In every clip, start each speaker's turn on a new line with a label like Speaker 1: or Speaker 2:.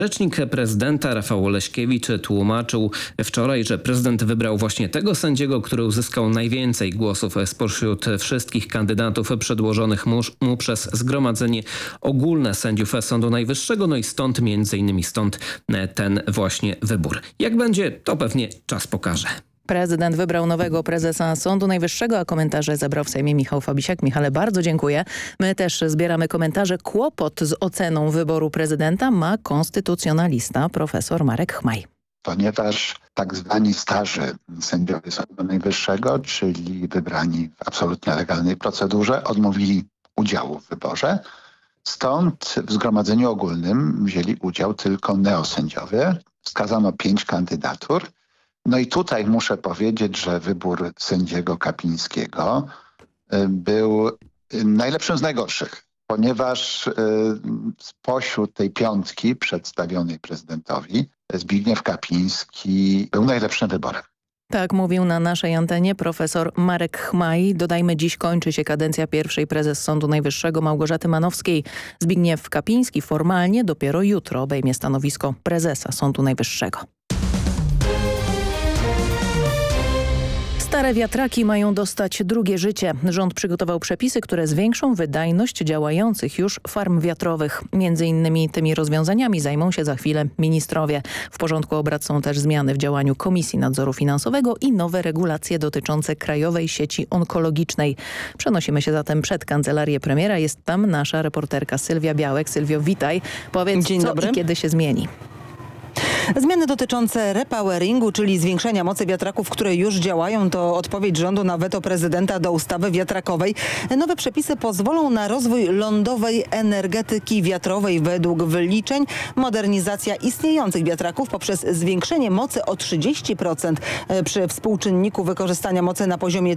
Speaker 1: Rzecznik prezydenta Rafał Oleśkiewicz tłumaczył wczoraj, że prezydent wybrał właśnie tego sędziego, który uzyskał najwięcej głosów spośród wszystkich kandydatów przedłożonych mu przez Zgromadzenie Ogólne Sędziów Sądu Najwyższego. No i stąd ten właśnie wybór. Jak będzie, to pewnie czas pokaże.
Speaker 2: Prezydent wybrał nowego prezesa Sądu Najwyższego, a komentarze zebrał w Sejmie Michał Fabisiak. Michale, bardzo dziękuję. My też zbieramy komentarze. Kłopot z oceną wyboru prezydenta ma konstytucjonalista profesor Marek Chmaj.
Speaker 3: Ponieważ tak zwani starzy sędziowie Sądu Najwyższego, czyli wybrani w absolutnie legalnej procedurze, odmówili udziału w wyborze. Stąd w Zgromadzeniu Ogólnym wzięli udział tylko neosędziowie. Wskazano 5 kandydatur. No i tutaj muszę powiedzieć, że wybór sędziego Kapińskiego był najlepszym z najgorszych, ponieważ spośród tej 5 przedstawionej prezydentowi Zbigniew Kapiński był najlepszym wyborem.
Speaker 2: Tak mówił na naszej antenie profesor Marek Chmaj. Dodajmy, dziś kończy się kadencja pierwszej prezes Sądu Najwyższego Małgorzaty Manowskiej. Zbigniew Kapiński formalnie dopiero jutro obejmie stanowisko prezesa Sądu Najwyższego. Stare wiatraki mają dostać drugie życie. Rząd przygotował przepisy, które zwiększą wydajność działających już farm wiatrowych. Między innymi tymi rozwiązaniami zajmą się za chwilę ministrowie. W porządku obrad są też zmiany w działaniu Komisji Nadzoru Finansowego i nowe regulacje dotyczące Krajowej Sieci Onkologicznej. Przenosimy się zatem przed kancelarię premiera. Jest tam nasza reporterka Sylwia Białek. Sylwio, witaj. Powiedz,
Speaker 4: Dzień dobry.
Speaker 2: I kiedy się zmieni?
Speaker 4: Zmiany dotyczące repoweringu, czyli zwiększenia mocy wiatraków, które już działają, to odpowiedź rządu na weto prezydenta do ustawy wiatrakowej. Nowe przepisy pozwolą na rozwój lądowej energetyki wiatrowej według wyliczeń. Modernizacja istniejących wiatraków poprzez zwiększenie mocy o 30% przy współczynniku wykorzystania mocy na poziomie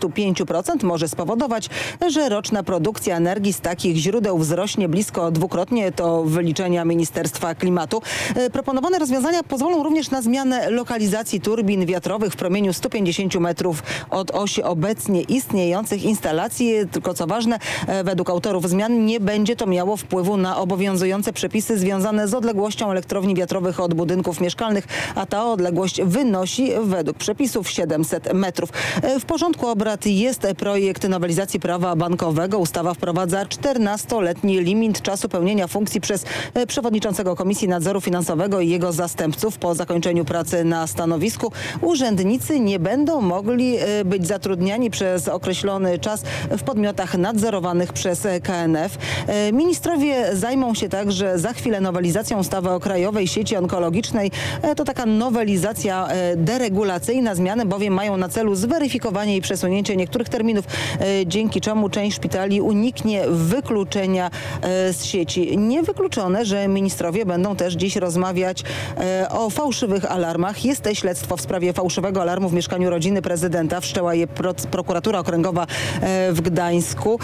Speaker 4: 35% może spowodować, że roczna produkcja energii z takich źródeł wzrośnie blisko dwukrotnie. To wyliczenia Ministerstwa Klimatu. Proponowane rozwiązania pozwolą również na zmianę lokalizacji turbin wiatrowych w promieniu 150 metrów od osi obecnie istniejących instalacji. Tylko co ważne, według autorów zmian nie będzie to miało wpływu na obowiązujące przepisy związane z odległością elektrowni wiatrowych od budynków mieszkalnych, a ta odległość wynosi według przepisów 700 metrów. W porządku obrad jest projekt nowelizacji prawa bankowego. Ustawa wprowadza 14-letni limit czasu pełnienia funkcji przez przewodniczącego Komisji Nadzoru Finansowego i jego zastępców. Po zakończeniu pracy na stanowisku urzędnicy nie będą mogli być zatrudniani przez określony czas w podmiotach nadzorowanych przez KNF. Ministrowie zajmą się także za chwilę nowelizacją ustawy o Krajowej Sieci Onkologicznej. To taka nowelizacja deregulacyjna. Zmiany bowiem mają na celu zweryfikowanie i przesunięcie niektórych terminów, dzięki czemu część szpitali uniknie wykluczenia z sieci. Niewykluczone, że ministrowie będą też dziś rozmawiać o fałszywych alarmach. Jest śledztwo w sprawie fałszywego alarmu w mieszkaniu rodziny prezydenta. Wszczęła je prokuratura okręgowa w Gdańsku.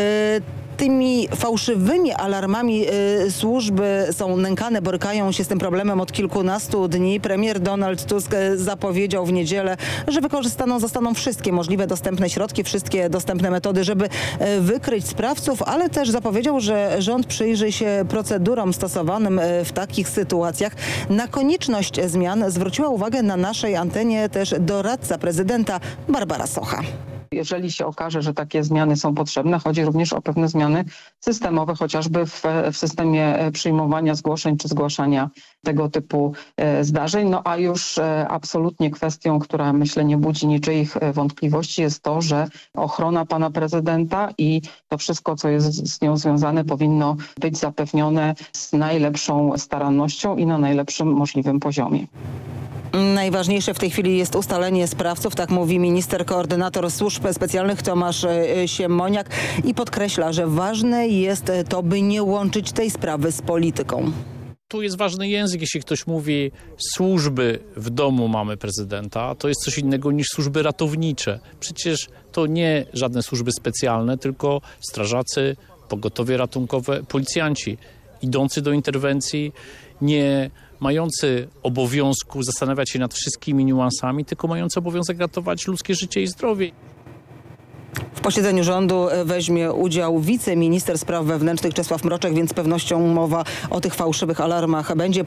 Speaker 4: Tymi fałszywymi alarmami służby są nękane, borykają się z tym problemem od kilkunastu dni. Premier Donald Tusk zapowiedział w niedzielę, że wykorzystane zostaną wszystkie możliwe dostępne środki, wszystkie dostępne metody, żeby wykryć sprawców, ale też zapowiedział, że rząd przyjrzy się procedurom stosowanym w takich sytuacjach. Na konieczność zmian zwróciła uwagę na naszej antenie też doradca prezydenta Barbara Socha.
Speaker 5: Jeżeli się okaże, że takie zmiany są potrzebne, chodzi również o pewne zmiany systemowe, chociażby w systemie przyjmowania zgłoszeń czy zgłaszania tego typu zdarzeń. No a już absolutnie kwestią, która myślę nie budzi niczyich wątpliwości, jest to, że ochrona pana prezydenta i to wszystko, co jest z nią związane, powinno być zapewnione z najlepszą starannością i na najlepszym możliwym poziomie.
Speaker 4: Najważniejsze w tej chwili jest ustalenie sprawców, tak mówi minister koordynator służb specjalnych Tomasz Siemoniak i podkreśla, że ważne jest to, by nie łączyć tej sprawy z polityką.
Speaker 6: Tu jest ważny język, jeśli ktoś mówi służby w domu mamy prezydenta, to jest coś innego niż służby ratownicze. Przecież to nie żadne służby specjalne, tylko strażacy, pogotowie ratunkowe, policjanci idący do interwencji, nie mający obowiązku zastanawiać się nad wszystkimi niuansami, tylko mający obowiązek ratować ludzkie życie i zdrowie.
Speaker 4: posiedzeniu rządu weźmie udział wiceminister spraw wewnętrznych Czesław Mroczek, więc z pewnością mowa o tych fałszywych alarmach będzie.